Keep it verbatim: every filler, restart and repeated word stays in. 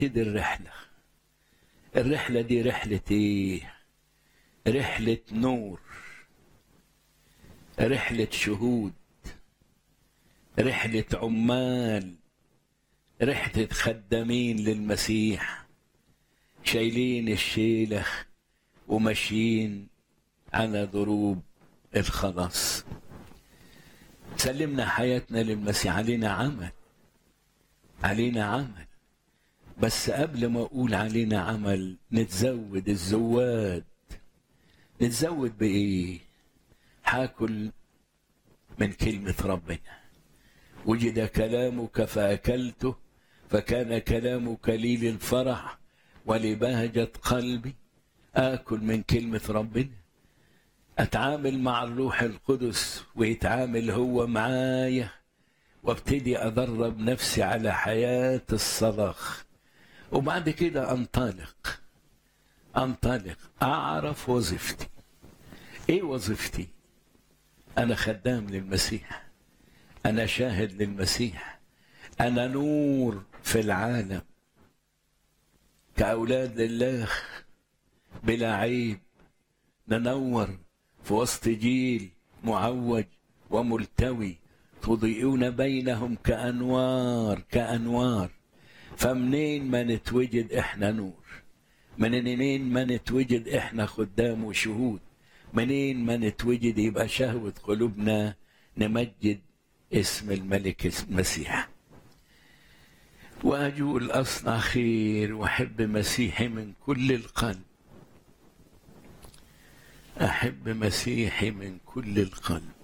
كده الرحلة الرحلة دي رحلة ايه؟ رحلة نور، رحلة شهود، رحلة عمال، رحلة خدامين للمسيح شايلين الشيلة وماشيين على ضروب الخلاص. سلمنا حياتنا للمسيح، علينا عمل، علينا عمل. بس قبل ما اقول علينا عمل نتزود الزواد. نتزود بايه؟ هاكل من كلمة ربنا. وجد كلامك فأكلته فكان كلامك لي للفرح ولبهجة قلبي. آكل من كلمة ربنا، أتعامل مع الروح القدس ويتعامل هو معايا، وابتدي أدرب نفسي على حياة الصلاح. وبعد كده أنطلق أنطلق أعرف وظيفتي. إيه وظيفتي؟ أنا خدام للمسيح، أنا شاهد للمسيح، أنا نور في العالم. كأولاد لله بلا عيب ننور في وسط جيل معوج وملتوي، تضيئون بينهم كأنوار كأنوار. فمنين ما نتوجد إحنا نور، منين ما نتوجد إحنا خدام وشهود، منين ما نتوجد يبقى شهوة قلوبنا نمجد اسم الملك المسيح. وأجول أصنع خير وأحب مسيحي من كل القلب، أحب مسيحي من كل القلب.